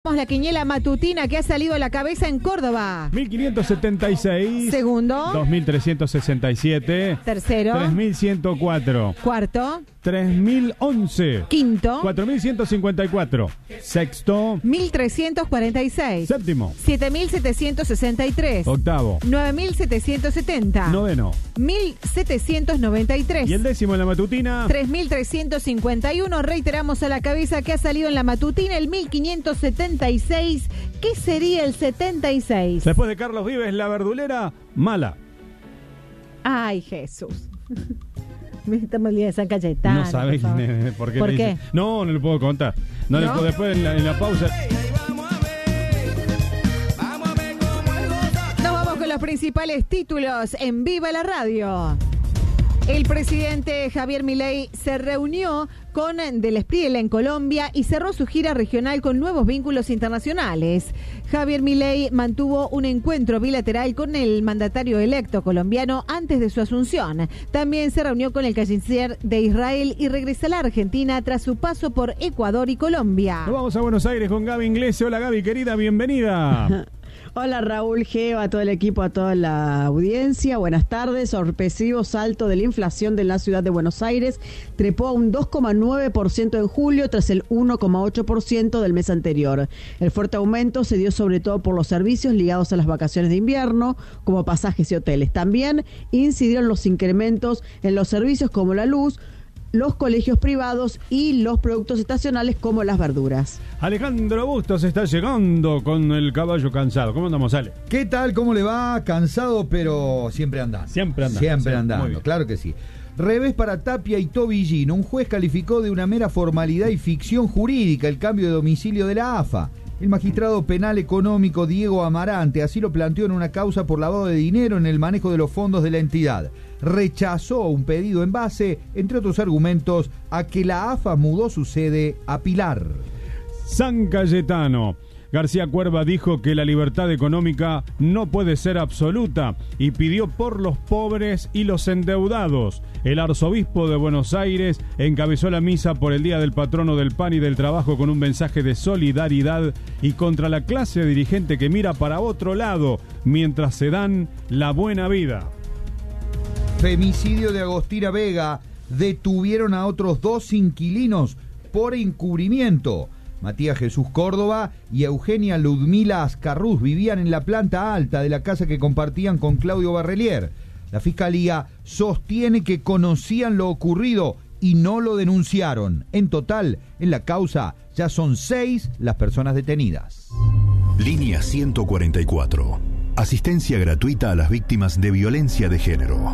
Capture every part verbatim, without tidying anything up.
La quiniela matutina que ha salido a la cabeza en Córdoba. mil quinientos setenta y seis. Segundo. dos mil trescientos sesenta y siete. Tercero. tres mil ciento cuatro. Cuarto. tres mil once. Quinto. cuatro mil ciento cincuenta y cuatro. Sexto. mil trescientos cuarenta y seis. Séptimo. siete mil setecientos sesenta y tres. Octavo. nueve mil setecientos setenta. Noveno. mil setecientos noventa y tres. Y el décimo en la matutina. tres mil trescientos cincuenta y uno. Reiteramos a la cabeza que ha salido en la matutina el mil quinientos setenta y seis. ¿Qué sería el setenta y seis? Después de Carlos Vives, la verdulera, mala. Ay, Jesús. Me estamos olvidando de San Cayetano. No sabes por, por, por qué. ¿Por le qué? dice. No, no le puedo contar. No, ¿No? Le puedo, después en la, en la pausa. Nos vamos con los principales títulos en Viva la Radio. El presidente Javier Milei se reunió con Del Espriella en Colombia y cerró su gira regional con nuevos vínculos internacionales. Javier Milei mantuvo un encuentro bilateral con el mandatario electo colombiano antes de su asunción. También se reunió con el canciller de Israel y regresa a la Argentina tras su paso por Ecuador y Colombia. Nos vamos a Buenos Aires con Gaby Inglese. Hola Gaby, querida, bienvenida. Hola Raúl G, a todo el equipo, a toda la audiencia. Buenas tardes. Sorpresivo salto de la inflación de la ciudad de Buenos Aires. Trepó a un dos coma nueve por ciento en julio tras el uno coma ocho por ciento del mes anterior. El fuerte aumento se dio sobre todo por los servicios ligados a las vacaciones de invierno, como pasajes y hoteles. También incidieron los incrementos en los servicios como la luz, los colegios privados y los productos estacionales como las verduras. Alejandro Bustos está llegando con el caballo cansado. ¿Cómo andamos, Ale? ¿Qué tal? ¿Cómo le va? Cansado, pero siempre andando. Siempre andando. Siempre Sí, andando, claro que sí. Revés para Tapia y Tobillín. Un juez calificó de una mera formalidad y ficción jurídica el cambio de domicilio de la A F A. El magistrado penal económico Diego Amarante así lo planteó en una causa por lavado de dinero en el manejo de los fondos de la entidad. Rechazó un pedido en base, entre otros argumentos, a que la A F A mudó su sede a Pilar. San Cayetano. García Cuerva dijo que la libertad económica no puede ser absoluta y pidió por los pobres y los endeudados. El arzobispo de Buenos Aires encabezó la misa por el Día del Patrono del Pan y del Trabajo con un mensaje de solidaridad y contra la clase dirigente que mira para otro lado mientras se dan la buena vida. Femicidio de Agostina Vega. Detuvieron a otros dos inquilinos por encubrimiento. Matías Jesús Córdoba y Eugenia Ludmila Ascarruz vivían en la planta alta de la casa que compartían con Claudio Barrelier. La fiscalía sostiene que conocían lo ocurrido y no lo denunciaron. En total, en la causa ya son seis las personas detenidas. Línea ciento cuarenta y cuatro. Asistencia gratuita a las víctimas de violencia de género.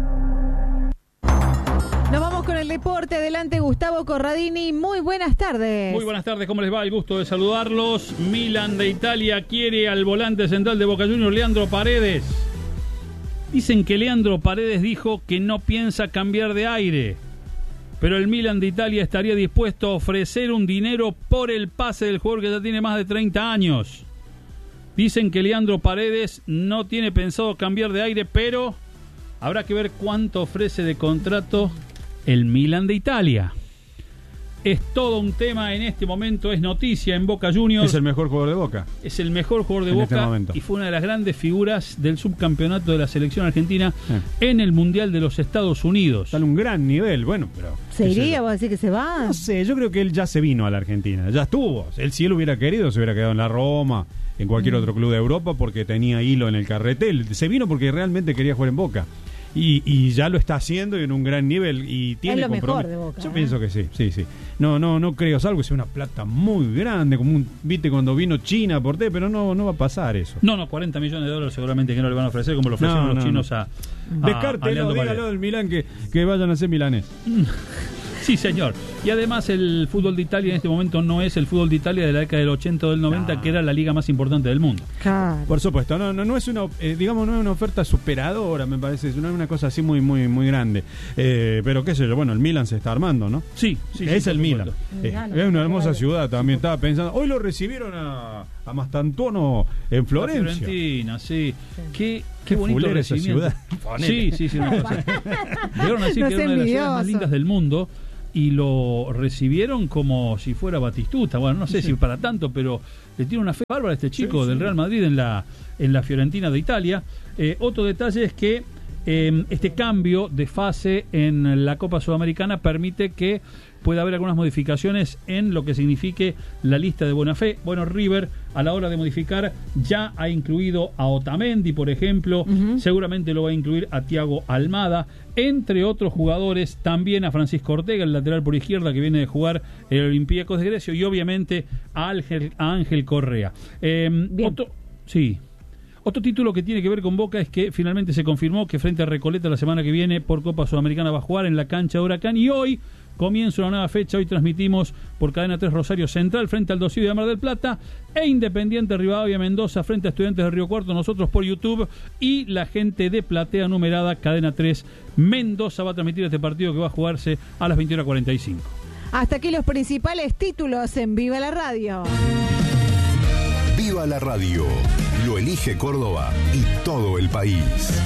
Nos vamos con el deporte. Adelante, Gustavo Corradini. Muy buenas tardes. Muy buenas tardes, ¿cómo les va? El gusto de saludarlos. Milan de Italia quiere al volante central de Boca Juniors, Leandro Paredes. Dicen que Leandro Paredes dijo que no piensa cambiar de aire, pero el Milan de Italia estaría dispuesto a ofrecer un dinero por el pase del jugador que ya tiene más de treinta años. Dicen que Leandro Paredes no tiene pensado cambiar de aire, pero habrá que ver cuánto ofrece de contrato el Milan de Italia. Es todo un tema en este momento, es noticia en Boca Juniors. Es el mejor jugador de Boca. Es el mejor jugador de en Boca este y fue una de las grandes figuras del subcampeonato de la selección argentina eh. en el Mundial de los Estados Unidos. Está en un gran nivel, bueno, pero... ¿Se iría? ¿Vos decís que se va? No sé, yo creo que él ya se vino a la Argentina, ya estuvo. Él, si él hubiera querido, se hubiera quedado en la Roma, en cualquier mm. otro club de Europa, porque tenía hilo en el carretel. Se vino porque realmente quería jugar en Boca. Y, y ya lo está haciendo y en un gran nivel y tiene es lo compromiso. Mejor de Boca, Yo ¿eh? pienso que sí, sí, sí. No, no, no creo, salvo que sea una plata muy grande, como un, viste cuando vino China por té, pero no, no va a pasar eso. No, no, cuarenta millones de dólares seguramente que no le van a ofrecer, como lo ofrecieron no, los no, chinos no. a, a Descártelo, dígalo del Milán que, que vayan a ser milanés. Sí, señor. Y además el fútbol de Italia en este momento no es el fútbol de Italia de la década del ochenta o del noventa, no. que era la liga más importante del mundo. Claro. Por supuesto, no, no, no es una, eh, digamos, no es una oferta superadora, me parece, no es una cosa así muy, muy, muy grande. Eh, pero qué sé yo, bueno, el Milan se está armando, ¿no? Sí, sí. Es sí, el Milan. Eh, es una hermosa ciudad también. Estaba pensando, hoy lo recibieron a, a Mastantuono en Florencia. Florentina, sí. sí. Qué Qué, Qué bonito recibimiento. Esa ciudad. Sí, sí, sí. Una cosa. Llegaron así, no que era una de las ciudades más lindas del mundo. y lo recibieron como si fuera Batistuta. Bueno, no sé sí. si para tanto, pero le tiene una fe bárbara a este chico sí, del sí. Real Madrid en la, en la Fiorentina de Italia. Eh, otro detalle es que eh, este cambio de fase en la Copa Sudamericana permite que puede haber algunas modificaciones en lo que signifique la lista de buena fe. Bueno, River a la hora de modificar ya ha incluido a Otamendi, por ejemplo, uh-huh. seguramente lo va a incluir a Thiago Almada, entre otros jugadores, también a Francisco Ortega, el lateral por izquierda que viene de jugar el Olympiacos de Grecia, y obviamente a Ángel, a Ángel Correa. Eh, otro, sí. Otro título que tiene que ver con Boca es que finalmente se confirmó que frente a Recoleta la semana que viene por Copa Sudamericana va a jugar en la cancha de Huracán, y hoy comienza una nueva fecha. Hoy transmitimos por Cadena tres Rosario Central frente al Dosivo de Mar del Plata e Independiente Rivadavia Mendoza frente a Estudiantes de Río Cuarto, nosotros por YouTube, y la gente de Platea Numerada Cadena tres Mendoza va a transmitir este partido que va a jugarse a las veintiuna cuarenta y cinco. Hasta aquí los principales títulos en Viva la Radio. Viva la Radio, lo elige Córdoba y todo el país.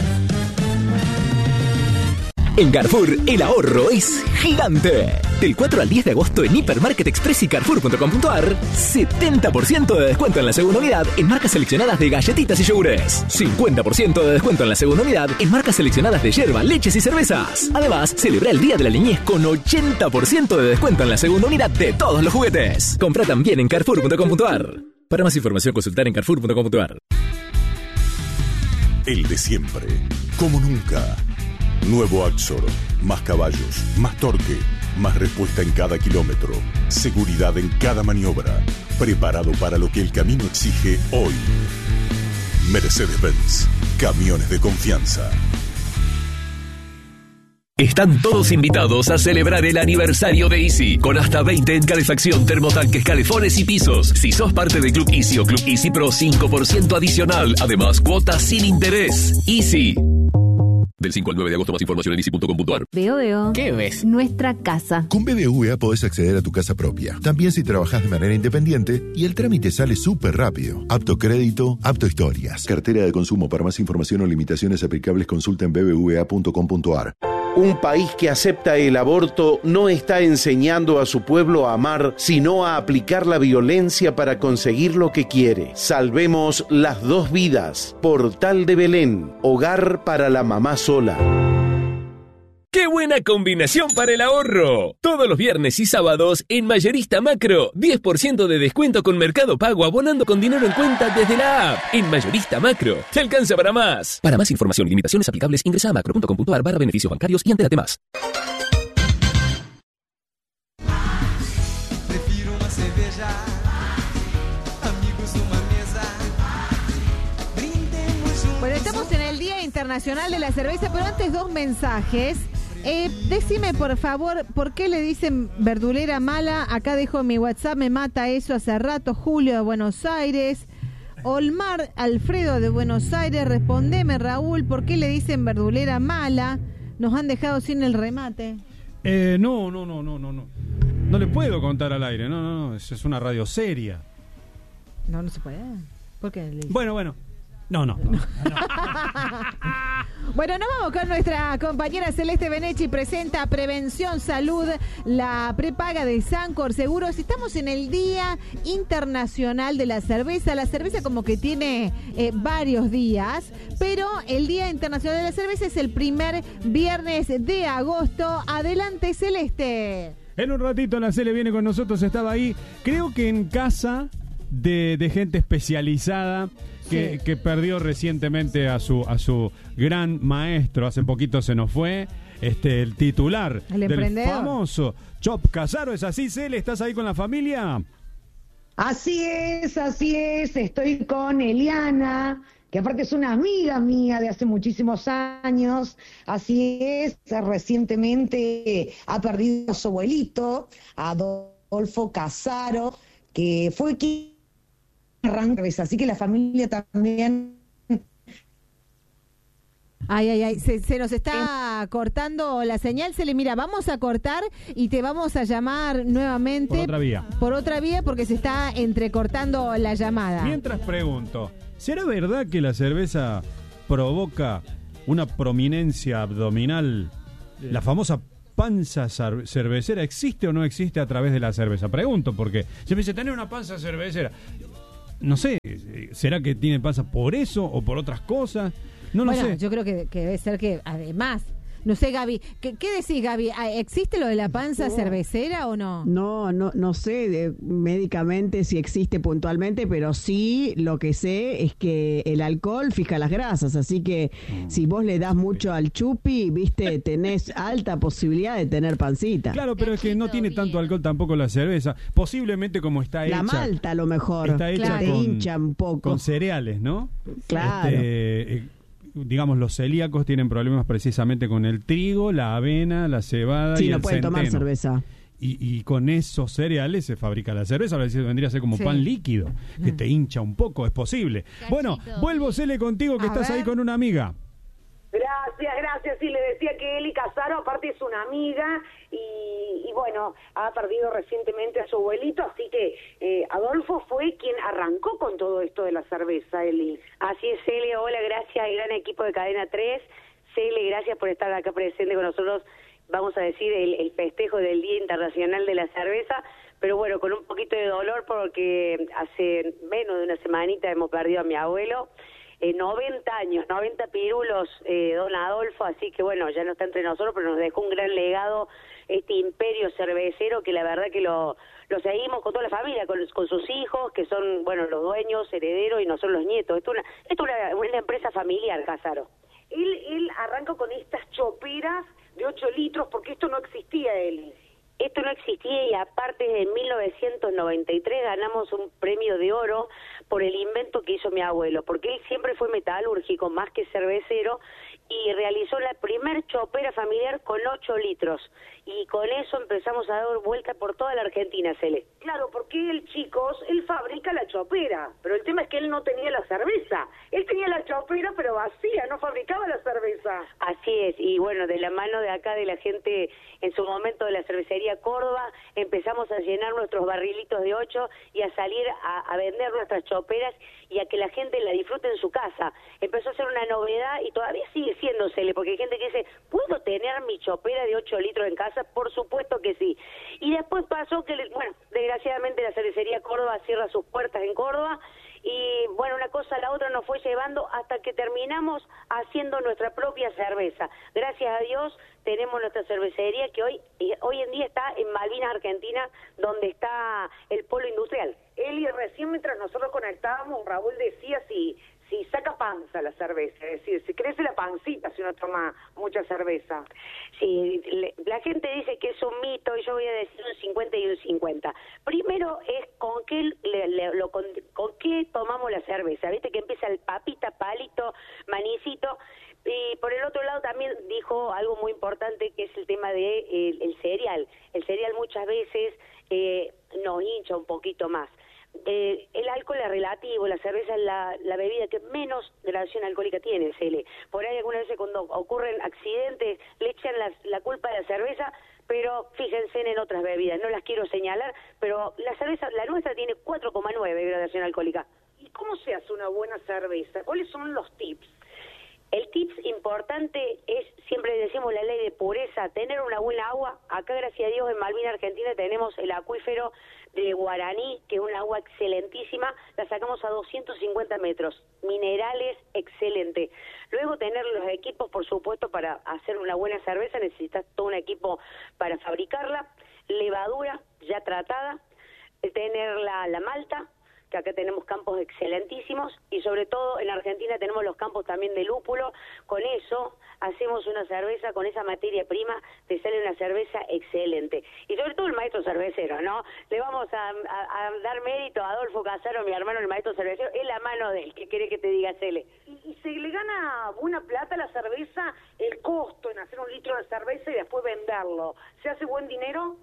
En Carrefour, el ahorro es gigante. Del cuatro al diez de agosto en Hipermarket Express y Carrefour punto com punto ar, setenta por ciento de descuento en la segunda unidad en marcas seleccionadas de galletitas y yogures. cincuenta por ciento de descuento en la segunda unidad en marcas seleccionadas de yerba, leches y cervezas. Además, celebra el Día de la Niñez con ochenta por ciento de descuento en la segunda unidad de todos los juguetes. Compra también en Carrefour punto com punto ar. Para más información, consultar en Carrefour punto com punto ar. El de siempre, como nunca. Nuevo Axor, más caballos, más torque, más respuesta en cada kilómetro, seguridad en cada maniobra, preparado para lo que el camino exige hoy. Mercedes-Benz, camiones de confianza. Están todos invitados a celebrar el aniversario de Easy, con hasta veinte en calefacción, termotanques, calefones y pisos. Si sos parte del Club Easy o Club Easy Pro, cinco por ciento adicional. Además, cuotas sin interés. Easy. Del cinco al nueve de agosto, más información en easy punto com punto ar. Veo, veo. ¿Qué ves? Nuestra casa. Con B B V A podés acceder a tu casa propia. También si trabajás de manera independiente, y el trámite sale súper rápido. Apto crédito, apto historias. Cartera de consumo. Para más información o limitaciones aplicables, consulta en b b v a punto com punto ar. Un país que acepta el aborto no está enseñando a su pueblo a amar, sino a aplicar la violencia para conseguir lo que quiere. Salvemos las dos vidas. Portal de Belén, hogar para la mamá sola. ¡Qué buena combinación para el ahorro! Todos los viernes y sábados en Mayorista Macro, diez por ciento de descuento con Mercado Pago abonando con dinero en cuenta desde la app. En Mayorista Macro, te alcanza para más. Para más información y limitaciones aplicables, ingresa a macro punto com punto ar barra beneficios bancarios y entérate más. Bueno, estamos en el Día Internacional de la Cerveza, pero antes dos mensajes. Eh, decime, por favor, ¿por qué le dicen verdulera mala? Acá dejo mi WhatsApp, me mata eso hace rato. Julio de Buenos Aires. Olmar Alfredo de Buenos Aires, respondeme, Raúl, ¿por qué le dicen verdulera mala? Nos han dejado sin el remate. Eh, no, no, no, no, no, no. No le puedo contar al aire, no, no, no, es, es una radio seria. No, no se puede. ¿Por qué le dicen? Bueno, bueno. No, no. no, no. Bueno, nos vamos con nuestra compañera Celeste Benechi. Presenta Prevención Salud, la prepaga de Sancor Seguros. Estamos en el Día Internacional de la Cerveza. La cerveza como que tiene eh, varios días, pero el Día Internacional de la Cerveza es el primer viernes de agosto. Adelante, Celeste. En un ratito la Cele viene con nosotros, estaba ahí. Creo que en casa de, de gente especializada. Que, sí. que perdió recientemente a su a su gran maestro. Hace poquito se nos fue este el titular el del emprendedor famoso Chop Casaro. ¿Es así, Cele? ¿Estás ahí con la familia? Así es, así es. Estoy con Eliana, que aparte es una amiga mía de hace muchísimos años. Así es, recientemente ha perdido a su abuelito, Adolfo Casaro, que fue quien así que la familia también. Ay, ay, ay, se, se nos está cortando la señal, se le mira, vamos a cortar y te vamos a llamar nuevamente. Por otra vía. Por otra vía porque se está entrecortando la llamada. Mientras pregunto, ¿será verdad que la cerveza provoca una prominencia abdominal, la famosa panza cervecera existe o no existe a través de la cerveza? Pregunto, porque se me dice, tener una panza cervecera. No sé, ¿será que tiene panza por eso o por otras cosas? No lo bueno, sé. Yo creo que, que debe ser que, además... No sé, Gaby, ¿qué, qué decís, Gaby? ¿Existe lo de la panza no. cervecera o no? No, no, no sé de, médicamente si existe puntualmente, pero sí lo que sé es que el alcohol fija las grasas, así que mm. si vos le das mucho al chupi, viste, tenés alta posibilidad de tener pancita. Claro, pero es que no tiene tanto alcohol tampoco la cerveza. Posiblemente como está hecha. La malta a lo mejor. Está hecha claro. con, te hincha un poco. Con cereales, ¿no? Claro. Este, eh, digamos, los celíacos tienen problemas precisamente con el trigo, la avena, la cebada sí, y no el pueden centeno. tomar cerveza. Y, y con esos cereales se fabrica la cerveza. Ahora vendría a ser como sí. pan líquido, que te hincha un poco, es posible. Cachito. Bueno, vuelvo, Cele, contigo, que a estás ver. ahí con una amiga. Gracias, gracias. Sí, le decía que Eli Casaro, aparte es una amiga y, y bueno, ha perdido recientemente a su abuelito, así que eh, Adolfo fue quien arrancó con todo esto de la cerveza, Eli. Así es, Eli, hola, gracias, gran equipo de Cadena tres. Cele, gracias por estar acá presente con nosotros, vamos a decir, el, el festejo del Día Internacional de la Cerveza, pero bueno, con un poquito de dolor porque hace menos de una semanita hemos perdido a mi abuelo. Eh, noventa años, noventa pirulos, eh, don Adolfo, así que bueno, ya no está entre nosotros, pero nos dejó un gran legado, este imperio cervecero, que la verdad que lo, lo seguimos con toda la familia, con, con sus hijos, que son, bueno, los dueños, herederos, y nosotros los nietos. Esto es una, esto es una, una empresa familiar, Casaro. Él, él arranca con estas choperas de ocho litros, porque esto no existía, él. Esto no existía y aparte en mil novecientos noventa y tres ganamos un premio de oro por el invento que hizo mi abuelo, porque él siempre fue metalúrgico más que cervecero y realizó la primer chopera familiar con ocho litros y con eso empezamos a dar vuelta por toda la Argentina, Cele. Claro, porque él, chicos, él fabrica la chopera, pero el tema es que él no tenía la cerveza. Él tenía la chopera pero vacía, no fabricaba la cerveza. Así es, y bueno, de la mano de acá de la gente en su momento de la cervecería Córdoba, empezamos a llenar nuestros barrilitos de ocho y a salir a, a vender nuestras choperas y a que la gente la disfrute en su casa. Empezó a ser una novedad y todavía sigue siéndosele, porque hay gente que dice, ¿puedo tener mi chopera de ocho litros en casa? Por supuesto que sí. Y después pasó que, bueno, desgraciadamente la cervecería Córdoba cierra sus puertas en Córdoba y, bueno, una cosa a la otra nos fue llevando hasta que terminamos haciendo nuestra propia cerveza. Gracias a Dios tenemos nuestra cervecería que hoy hoy en día está en Malvinas, Argentina, donde está el polo industrial. Eli, recién mientras nosotros conectábamos, Raúl decía si si saca panza la cerveza, es decir, si crece la pancita si uno toma mucha cerveza. Sí, le, la gente dice que es un mito y yo voy a decir un cincuenta y un cincuenta. Primero es con qué, le, le, lo, con, con qué tomamos la cerveza, viste que empieza el papita, palito, manicito. Y por el otro lado también dijo algo muy importante que es el tema de eh, el cereal. El cereal muchas veces eh, nos hincha un poquito más. Eh, el alcohol es relativo, la cerveza es la, la bebida que menos gradación alcohólica tiene, Cele. Por ahí algunas veces cuando ocurren accidentes le echan la, la culpa de la cerveza, pero fíjense en otras bebidas, no las quiero señalar, pero la cerveza, la nuestra tiene cuatro coma nueve gradación alcohólica. ¿Y cómo se hace una buena cerveza? ¿Cuáles son los tips? El tips importante es, siempre decimos la ley de pureza, tener una buena agua. Acá, gracias a Dios, en Malvinas, Argentina, tenemos el acuífero de Guaraní, que es un agua excelentísima, la sacamos a doscientos cincuenta metros, minerales excelente. Luego tener los equipos, por supuesto, para hacer una buena cerveza, necesitas todo un equipo para fabricarla, levadura ya tratada, tener la, la malta, que acá tenemos campos excelentísimos y sobre todo en Argentina tenemos los campos también de lúpulo. Con eso hacemos una cerveza, con esa materia prima te sale una cerveza excelente. Y sobre todo el maestro cervecero, ¿no? Le vamos a, a, a dar mérito a Adolfo Casaro, mi hermano, el maestro cervecero, es la mano de él. ¿Qué quiere que te diga, Cele? ¿Y, y se le gana buena plata a la cerveza el costo en hacer un litro de cerveza y después venderlo? ¿Se hace buen dinero?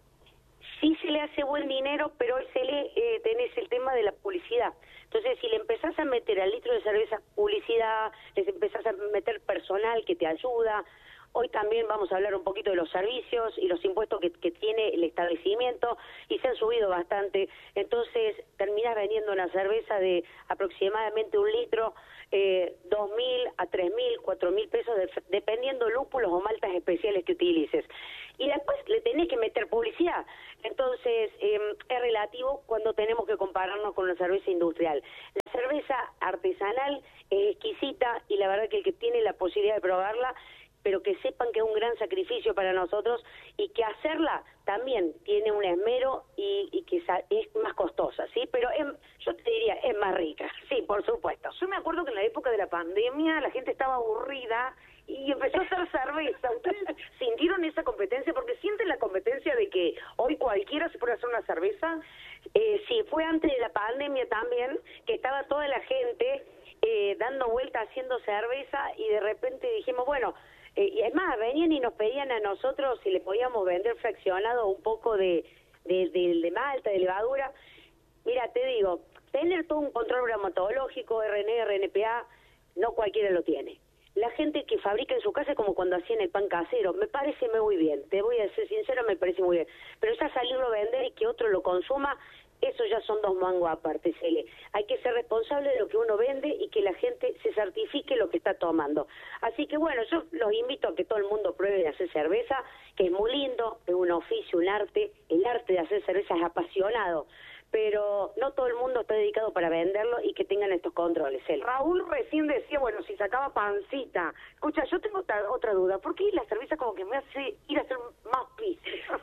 Sí se le hace buen dinero, pero hoy se le eh, tenés el tema de la publicidad. Entonces, si le empezás a meter al litro de cerveza publicidad, les empezás a meter personal que te ayuda, Hoy también vamos a hablar un poquito de los servicios y los impuestos que, que tiene el establecimiento, y se han subido bastante. Entonces terminás vendiendo una cerveza de aproximadamente un litro, eh, dos mil a tres mil, cuatro mil pesos, de, dependiendo lúpulos o maltas especiales que utilices. Y después le tenés que meter publicidad. Entonces eh, es relativo cuando tenemos que compararnos con la cerveza industrial. La cerveza artesanal es exquisita, y la verdad que el que tiene la posibilidad de probarla, pero que sepan que es un gran sacrificio para nosotros, y que hacerla también tiene un esmero y, y que es más costosa, ¿sí? Pero es, yo te diría, es más rica, sí, por supuesto. Yo me acuerdo que en la época de la pandemia la gente estaba aburrida y empezó a hacer cerveza. ¿Ustedes sintieron esa competencia? Porque sienten la competencia de que hoy cualquiera se puede hacer una cerveza. Eh, sí, fue antes de la pandemia también, que estaba toda la gente eh, dando vueltas haciendo cerveza, y de repente dijimos, bueno, eh, y es más, venían y nos pedían a nosotros si le podíamos vender fraccionado un poco de, de, de, de malta, de levadura. Mira, te digo, tener todo un control gramatológico, R N, R N P A, no cualquiera lo tiene. La gente que fabrica en su casa es como cuando hacían el pan casero, me parece muy bien, te voy a ser sincero, me parece muy bien, pero ya salirlo a vender y que otro lo consuma, eso ya son dos mangos aparte, Cele. Hay que ser responsable de lo que uno vende y que la gente se certifique lo que está tomando. Así que bueno, yo los invito a que todo el mundo pruebe de hacer cerveza, que es muy lindo, es un oficio, un arte, el arte de hacer cerveza es apasionado, pero no todo el mundo está dedicado para venderlo y que tengan estos controles. Cele. Raúl recién decía, bueno, si sacaba pancita. Escucha, yo tengo otra, otra duda. ¿Por qué la cerveza como que me hace ir a hacer más pis?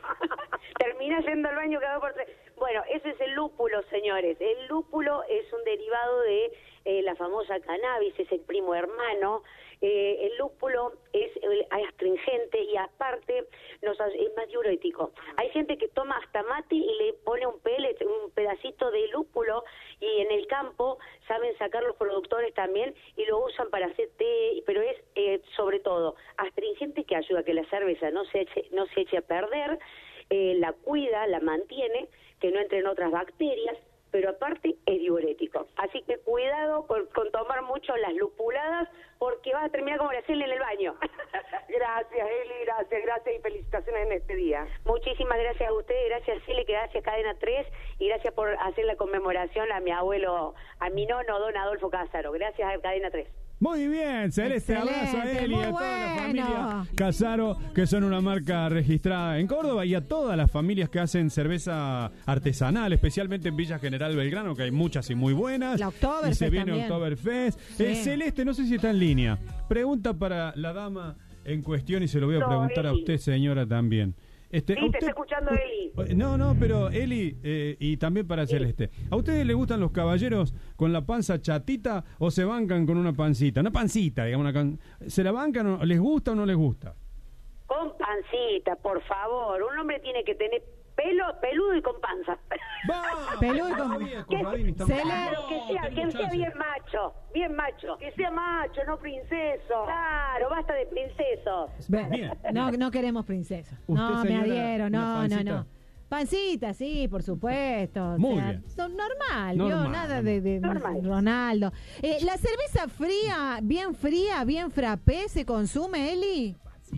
Termina yendo al baño cada por tres. Bueno, ese es el lúpulo, señores. El lúpulo es un derivado de eh, la famosa cannabis, es el primo hermano. Eh, el lúpulo es eh, astringente y aparte nos, es más diurético. Hay gente que toma hasta mate y le pone un pellet, un pedacito de lúpulo, y en el campo saben sacar los productores también y lo usan para hacer té, pero es eh, sobre todo astringente, que ayuda a que la cerveza no se eche, no se eche a perder, eh, la cuida, la mantiene, que no entren otras bacterias, pero aparte es diurético. Así que cuidado con, con tomar mucho las lupuladas, porque vas a terminar como la Cele en el baño. Gracias, Eli, gracias, gracias y felicitaciones en este día. Muchísimas gracias a ustedes, gracias Cele, gracias Cadena tres, y gracias por hacer la conmemoración a mi abuelo, a mi nono, don Adolfo Cásaro. Gracias a Cadena tres. Muy bien, Celeste, abrazo a él y a toda la familia bueno. Cásaro, que son una marca registrada en Córdoba, y a todas las familias que hacen cerveza artesanal, especialmente en Villa General Belgrano, que hay muchas y muy buenas. La Oktoberfest y se viene también. Oktoberfest. Sí. Eh, Celeste, no sé si está en línea. Pregunta para la dama en cuestión, y se lo voy a No, preguntar Eli. a usted, señora, también. Este, Sí, ¿a te usted- está escuchando Eli. No, no, pero Eli, eh, y también para Celeste, ¿a ustedes les gustan los caballeros con la panza chatita o se bancan con una pancita? Una pancita, digamos, una can... ¿se la bancan o les gusta o no les gusta? Con pancita, por favor. Un hombre tiene que tener pelo, peludo y con panza. Peludo y con- Que- Cele- Claro, que sea, que sea bien macho, bien macho. Que sea macho, no princeso. Claro, basta de princesos. Ve- No, no queremos princesas. ¿Usted, No, me señora, adhiero, una no, no, pancita? no. Pancita, sí, por supuesto. o Muy sea, bien. son normal, ¿vio? Normal, Nada de, de normal. Ronaldo. Eh, ¿La cerveza fría, bien fría, bien frappé, se consume, Eli?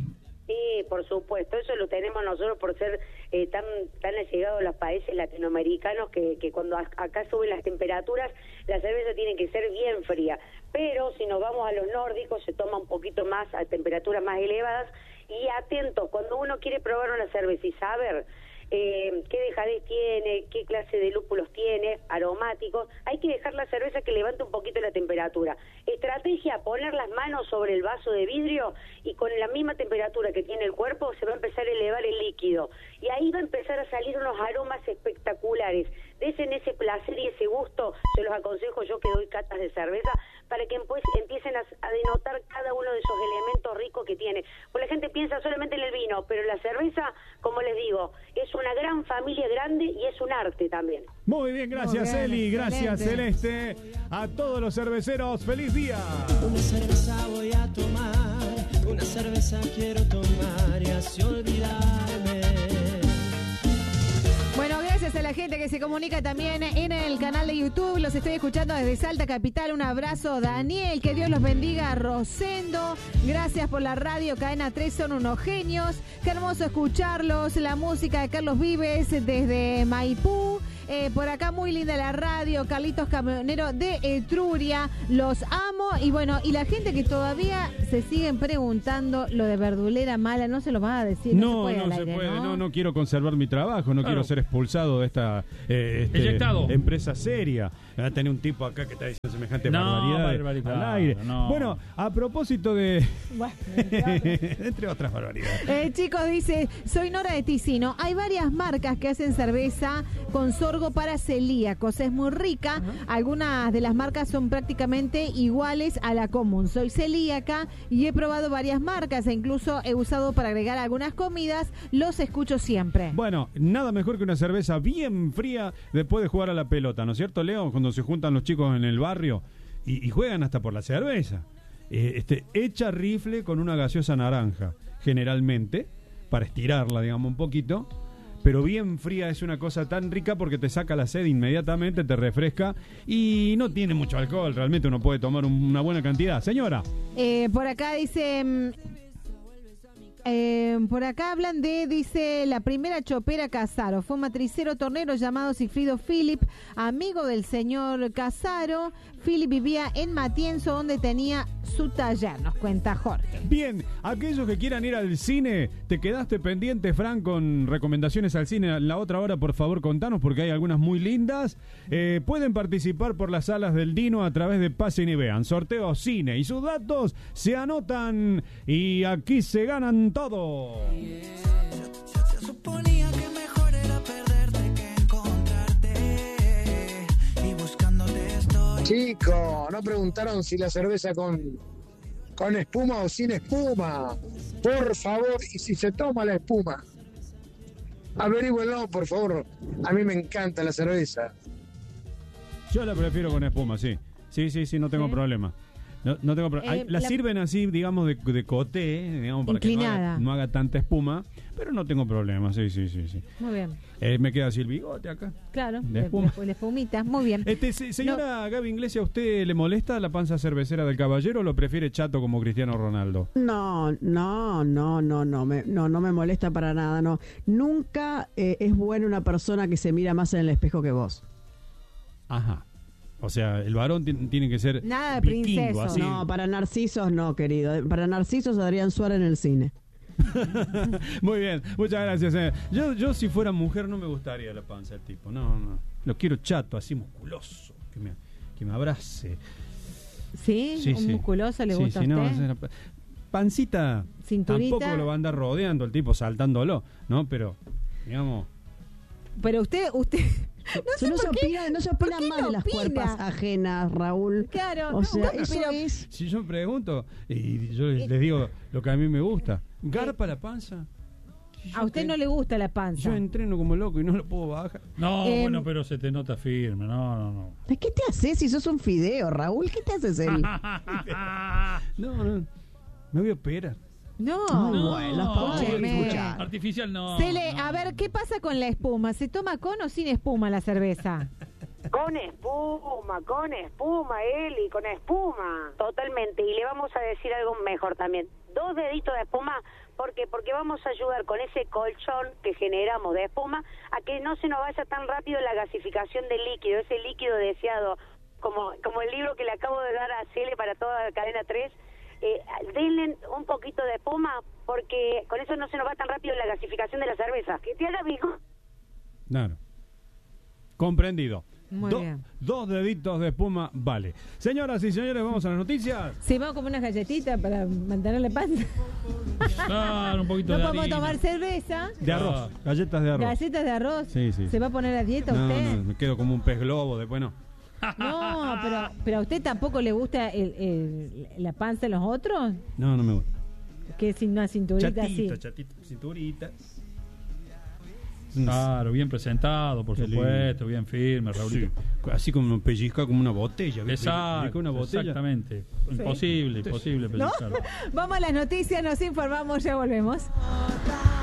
Sí, por supuesto, eso lo tenemos nosotros por ser eh, tan tan allegados a los países latinoamericanos que, que cuando a- acá suben las temperaturas, la cerveza tiene que ser bien fría. Pero si nos vamos a los nórdicos, se toma un poquito más a temperaturas más elevadas. Y atentos, cuando uno quiere probar una cerveza y saber eh, qué dejadez tiene, qué clase de lúpulos tiene, aromáticos, hay que dejar la cerveza que levante un poquito la temperatura. Estrategia, poner las manos sobre el vaso de vidrio y con la misma temperatura que tiene el cuerpo se va a empezar a elevar el líquido. Y ahí va a empezar a salir unos aromas espectaculares. Desen ese placer y ese gusto, se los aconsejo yo que doy catas de cerveza, para que pues, empiecen a, a denotar cada uno de esos elementos ricos que tiene. Pues la gente piensa solamente en el vino, pero la cerveza, como les digo, es una gran familia grande y es un arte también. Muy bien, gracias Muy bien, Eli, gracias excelente. Celeste. A todos los cerveceros, ¡feliz día! Una cerveza voy a tomar, una cerveza quiero tomar y así olvidarme. Bueno, gracias Gracias a la gente que se comunica también en el canal de YouTube. Los estoy escuchando desde Salta Capital. Un abrazo, Daniel. Que Dios los bendiga. Rosendo. Gracias por la radio. Cadena tres, son unos genios. Qué hermoso escucharlos. La música de Carlos Vives desde Maipú. Eh, por acá muy linda la radio. Carlitos Camionero de Etruria. Los amo. Y bueno, y la gente que todavía se siguen preguntando lo de verdulera mala, no se lo vas a decir. No, no se puede. no se aire, puede. ¿no? No, no quiero conservar mi trabajo. No Claro. quiero ser expulsado de esta eh, este, Eyectado. empresa seria. Va a tener un tipo acá que está diciendo semejante No, barbaridad barbaridad, al aire. no. Bueno, a propósito de... Bueno, entre otras barbaridades. Eh, chicos, dice, soy Nora de Ticino. Hay varias marcas que hacen cerveza con sorgo para celíacos. Es muy rica. Algunas de las marcas son prácticamente iguales a la común. Soy celíaca y he probado varias marcas e incluso he usado para agregar algunas comidas. Los escucho siempre. Bueno, nada mejor que una cerveza bien fría después de jugar a la pelota, ¿no es cierto, Leo? Cuando se juntan los chicos en el barrio y, y juegan hasta por la cerveza. Eh, este, hecha rifle con una gaseosa naranja, generalmente, para estirarla, digamos, un poquito. Pero bien fría, es una cosa tan rica porque te saca la sed inmediatamente, te refresca y no tiene mucho alcohol. Realmente uno puede tomar un, una buena cantidad. Señora. Eh, por acá dice... mm, Eh, por acá hablan de, dice, la primera chopera Casaro. Fue un matricero tornero llamado Sigfrido Philip, amigo del señor Casaro. Philip vivía en Matienzo, donde tenía su taller, nos cuenta Jorge. Bien, aquellos que quieran ir al cine, te quedaste pendiente, Fran, con recomendaciones al cine. La otra hora, por favor, contanos, porque hay algunas muy lindas. Eh, pueden participar por las salas del Dino a través de Pasen y Vean. Sorteo cine y sus datos se anotan y aquí se ganan todo. Se suponía que mejor era perderte que encontrarte. Y buscándote estoy. Chico, no preguntaron si la cerveza con, con espuma o sin espuma. Por favor, y si se toma la espuma, averígüenlo, por favor. A mí me encanta la cerveza. Yo la prefiero con espuma, sí. Sí, sí, sí, no tengo ¿Sí? problema. No, no tengo pro- Eh, Ay, la, la- sirven así, digamos, de, de coté, digamos, para que no Inclinada. haga, no haga tanta espuma, pero no tengo problema, sí, sí, sí, sí. Muy bien, Eh, me queda así el bigote acá. claro, De de, espuma. de- de espumita, muy bien. Este, se- señora Gaby Iglesias, ¿a usted le molesta la panza cervecera del caballero o lo prefiere chato como Cristiano Ronaldo? No, no, no, no, no, me, no, no me molesta para nada, no. Nunca eh, es buena una persona que se mira más en el espejo que vos. Ajá. O sea, el varón ti- tiene que ser Nada de vikingo, princeso. así. No, para narcisos no, querido. Para narcisos Adrián Suárez en el cine. Muy bien, muchas gracias. eh. Yo, yo si fuera mujer no me gustaría la panza del tipo. No, no. Lo quiero chato, así musculoso, que me, que me abrace. ¿Sí? Sí, ¿Un sí. musculoso le Sí, gusta sí, a no, usted? esa- pancita, Cinturita. tampoco lo va a andar rodeando el tipo, saltándolo, ¿no? Pero, digamos... Pero usted, usted... No sé no, se por qué- opina, no se ¿por opina qué más no de las opina? cuerpas ajenas, Raúl. Claro, O no, sea, pero- eso es... Si yo pregunto y yo les, les digo lo que a mí me gusta, ¿garpa la panza? A usted no le gusta la panza. Yo entreno como loco y no lo puedo bajar. No, Em, bueno, pero se te nota firme. No, no, no. ¿Qué te haces si sos un fideo, Raúl? ¿Qué te haces él? No, no, me voy a operar. No, Ay, bueno, las pauchas hay que Escúcheme. escuchar. Artificial no. Se le- no. A ver, ¿qué pasa con la espuma? ¿Se toma con o sin espuma la cerveza? Con espuma, con espuma, Eli, con espuma. Totalmente. Y le vamos a decir algo mejor también. Dos deditos de espuma, ¿por qué? Porque vamos a ayudar con ese colchón que generamos de espuma a que no se nos vaya tan rápido la gasificación del líquido, ese líquido deseado, como, como el libro que le acabo de dar a Cele para toda la cadena tres. Eh, denle un poquito de espuma porque con eso no se nos va tan rápido la gasificación de la cerveza. Que te haga bico. Claro. Comprendido. Muy Do- bien. Dos deditos de espuma, vale. Señoras y señores, vamos a las noticias. Se va a comer unas galletitas para mantener la panza. Claro, un poquito No de podemos harina. tomar cerveza. De arroz, galletas de arroz. Galletas de arroz. Sí, sí. ¿Se va a poner a dieta No, usted? no, me quedo como un pez globo, después no. No, pero, pero a usted tampoco le gusta el, el- la panza de los otros. No, no me gusta. Que es sin una cinturita Chatito, así. chatito, cinturita. Claro, bien presentado, por Qué supuesto, bien firme, Raúlito. Sí, así como pellizca como una botella. ¿viste? Exacto, Pellizca una botella. exactamente. Imposible, imposible ¿No? pellizcarlo. Vamos a las noticias, nos informamos, ya volvemos.